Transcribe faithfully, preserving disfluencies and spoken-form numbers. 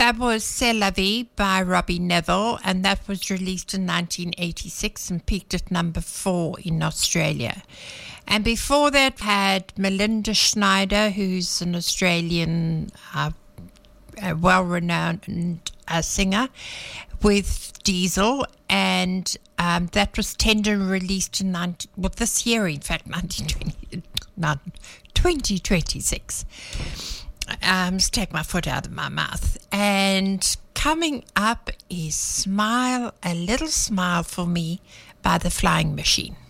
that was C'est La Vie by Robbie Neville, and that was released in nineteen eighty-six and peaked at number four in Australia. And before that had Melinda Schneider, who's an Australian uh, a well-renowned uh, singer, with Diesel, and um, that was tender released in nineteen, well, this year, in fact, nineteen twenty, twenty twenty-six. I must take my foot out of my mouth. And coming up is Smile, A Little Smile for Me by The Flying Machine.